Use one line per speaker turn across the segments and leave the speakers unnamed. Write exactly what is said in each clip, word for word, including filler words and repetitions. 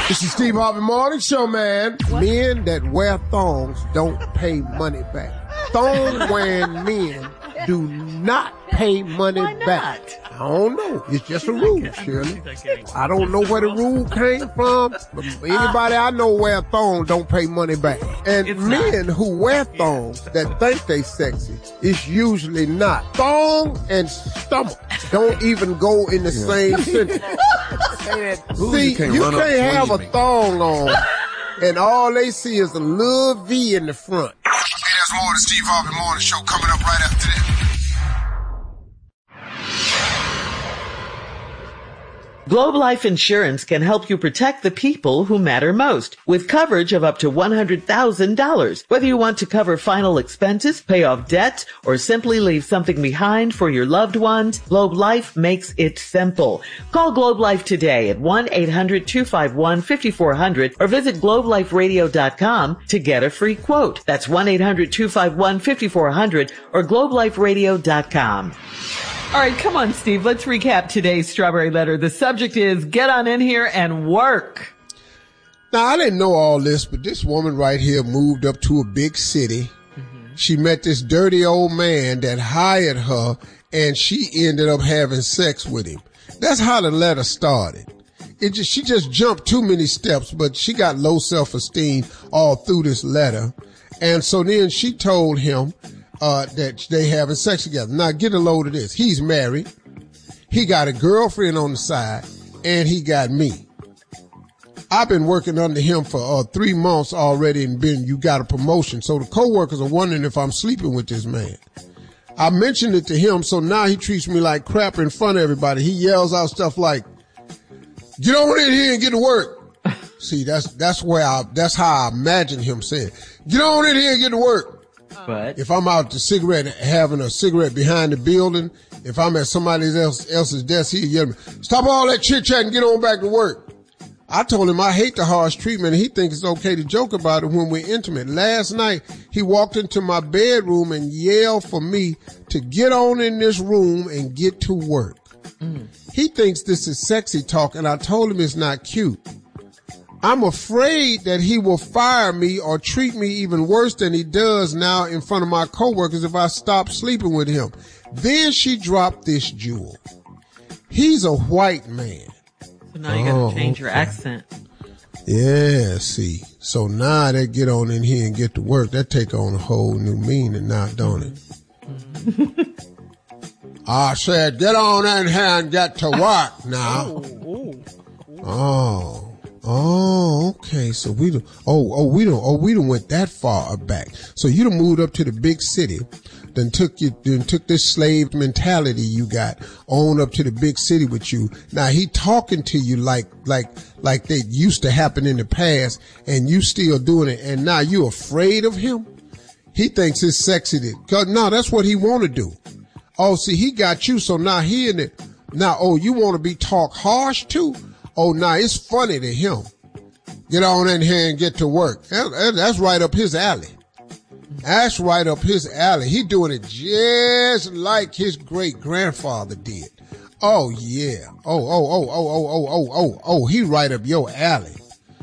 This is Steve Harvey Morning Show, man. What? Men that wear thongs don't pay money back. Thong wearing men do not pay money
Why not?
back. I don't know. It's just a rule, Shirley. I don't know where the rule came from, but anybody I know wear thongs don't pay money back. And
It's
men
not.
who wear thongs that think they sexy, it's usually not. Thong and stomach don't even go in the same sentence. See, you can't have a thong on and all they see is a little V in the front.
Hey, there's more of the Steve Harvey Morning Show coming up right after this.
Globe Life Insurance can help you protect the people who matter most with coverage of up to one hundred thousand dollars. Whether you want to cover final expenses, pay off debt, or simply leave something behind for your loved ones, Globe Life makes it simple. Call Globe Life today at one eight hundred two five one five four zero zero or visit globe life radio dot com to get a free quote. That's one eight hundred two five one five four zero zero or globe life radio dot com. All right, come on, Steve. Let's recap today's Strawberry Letter. The subject is get on in here and work.
Now, I didn't know all this, but this woman right here moved up to a big city. Mm-hmm. She met this dirty old man that hired her, and she ended up having sex with him. That's how the letter started. It just, she just jumped too many steps, but she got low self-esteem all through this letter. And so then she told him Uh, that they having sex together. Now get a load of this. He's married. He got a girlfriend on the side and he got me. I've been working under him for uh, three months already and been, you got a promotion. So the coworkers are wondering if I'm sleeping with this man. I mentioned it to him. So now he treats me like crap in front of everybody. He yells out stuff like, get on in here and get to work. See, that's, that's where I, that's how I imagine him saying, get on in here and get to work.
But
if I'm out the cigarette, having a cigarette behind the building, if I'm at somebody else, else's desk, he'll yell at me, stop all that chit chat and get on back to work. I told him I hate the harsh treatment and he thinks it's okay to joke about it when we're intimate. Last night, he walked into my bedroom and yelled for me to get on in this room and get to work. Mm. He thinks this is sexy talk and I told him it's not cute. I'm afraid that he will fire me or treat me even worse than he does now in front of my coworkers if I stop sleeping with him. Then she dropped this jewel. He's a white man.
So now you gotta oh, change your
okay.
accent.
Yeah, see. So now they get on in here and get to work. That take on a whole new meaning now, don't it? Mm-hmm. I said, get on in here and get to work now. Oh. oh. Oh, okay. So we don't, oh, oh, we don't, oh, we don't went that far back. So you done moved up to the big city, then took you, then took this slave mentality you got on up to the big city with you. Now he talking to you like, like, like they used to happen in the past and you still doing it. And now you afraid of him? He thinks it's sexy to, cause no, that's what he want to do. Oh, see, he got you. So now he in it. Now, oh, you want to be talk harsh too? Oh, nah, it's funny to him. Get on in here and get to work. That, that's right up his alley. That's right up his alley. He doing it just like his great grandfather did. Oh, yeah. Oh, oh, oh, oh, oh, oh, oh, oh, oh, he right up your alley.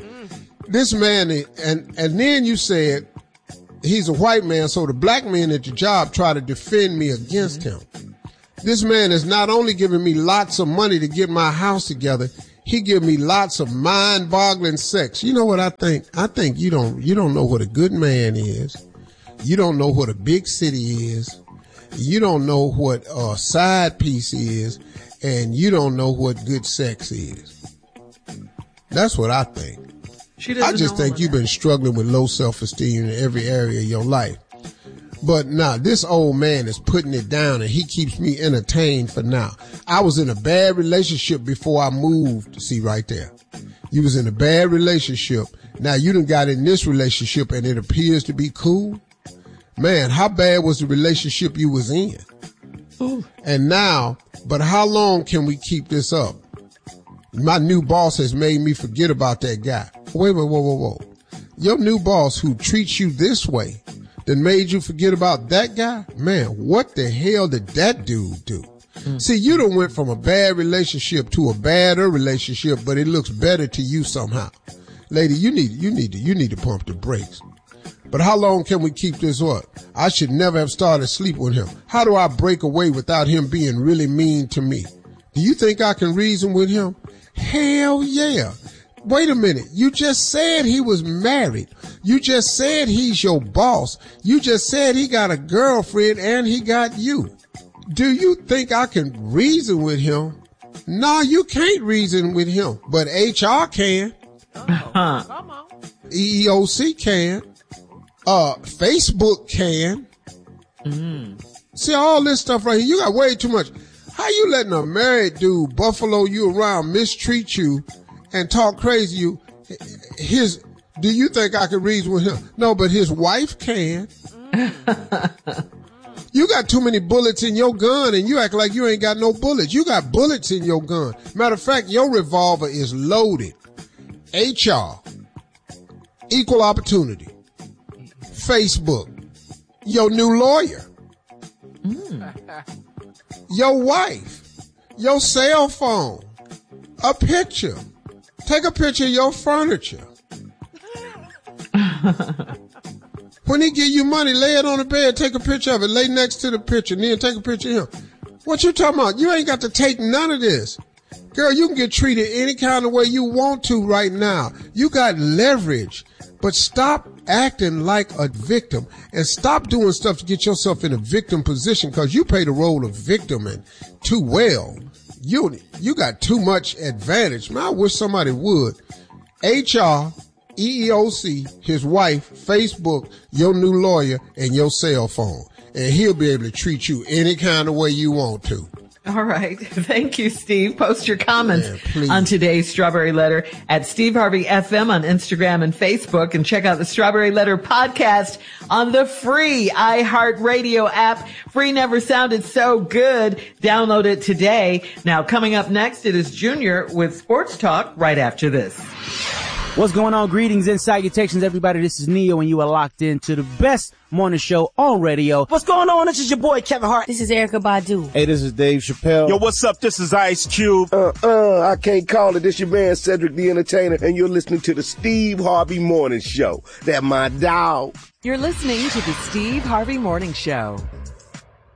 This man, and, and then you said he's a white man, so the black men at your job try to defend me against mm-hmm. him. This man is not only giving me lots of money to get my house together, he give me lots of mind-boggling sex. You know what I think? I think you don't, you don't know what a good man is. You don't know what a big city is. You don't know what a side piece is. And you don't know what good sex is. That's what I think.
She
I just think you've been struggling with low self-esteem in every area of your life. But now this old man is putting it down and he keeps me entertained for now. I was in a bad relationship before I moved. See right there. You was in a bad relationship. Now you done got in this relationship and it appears to be cool. Man, how bad was the relationship you was in? Ooh. And now, but how long can we keep this up? My new boss has made me forget about that guy. Wait, wait, whoa, whoa, whoa. Your new boss who treats you this way that made you forget about that guy? Man, what the hell did that dude do? Mm-hmm. See, you done went from a bad relationship to a badder relationship, but it looks better to you somehow. Lady, you need, you need to, you need to pump the brakes. But how long can we keep this up? I should never have started sleep with him. How do I break away without him being really mean to me? Do you think I can reason with him? Hell yeah. Wait a minute. You just said he was married. You just said he's your boss. You just said he got a girlfriend and he got you. Do you think I can reason with him? No, you can't reason with him, but H R can.
Oh, come on.
E E O C can. Uh, Facebook can.
Mm.
See all this stuff right here. You got way too much. How you letting a married dude buffalo you around, mistreat you, and talk crazy you? His, do you think I can reason with him? No, but his wife can. You got too many bullets in your gun and you act like you ain't got no bullets. You got bullets in your gun. Matter of fact, your revolver is loaded. H R, equal opportunity, Facebook, your new lawyer, mm. your wife, your cell phone, a picture. Take a picture of your furniture. When he give you money, lay it on the bed, take a picture of it, lay next to the picture, and then take a picture of him. What you talking about? You ain't got to take none of this. Girl, you can get treated any kind of way you want to right now. You got leverage, but stop acting like a victim and stop doing stuff to get yourself in a victim position because you play the role of victim and too well. You, you got too much advantage. Man, I wish somebody would. H R, E E O C, his wife, Facebook, your new lawyer, and your cell phone. And he'll be able to treat you any kind of way you want to.
All right. Thank you, Steve. Post your comments yeah, on today's Strawberry Letter at Steve Harvey F M on Instagram and Facebook, and check out the Strawberry Letter podcast on the free iHeartRadio app. Free never sounded so good. Download it today. Now, coming up next, it is Junior with Sports Talk right after this.
What's going on? Greetings and salutations, everybody. This is Neo, and you are locked into the best morning show on radio. What's going on? This is your boy, Kevin Hart.
This is Erykah Badu.
Hey, this is Dave Chappelle.
Yo, what's up? This is Ice Cube.
Uh, uh, I can't call it. This your man, Cedric the Entertainer, and you're listening to the Steve Harvey Morning Show. That my dog.
You're listening to the Steve Harvey Morning Show.